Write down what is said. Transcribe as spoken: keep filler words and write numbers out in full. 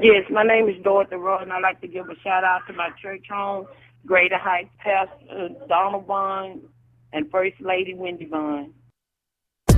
Yes, my name is Dorothy Roy, and I'd like to give a shout out to my church home, Greater Heights Pastor Donald Bond and First Lady Wendy Bond.